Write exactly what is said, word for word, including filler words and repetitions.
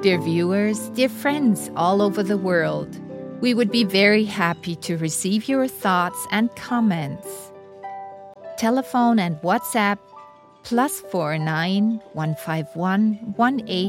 Dear viewers, dear friends all over the world, we would be very happy to receive your thoughts and comments. Telephone and WhatsApp plus four nine one five one one eight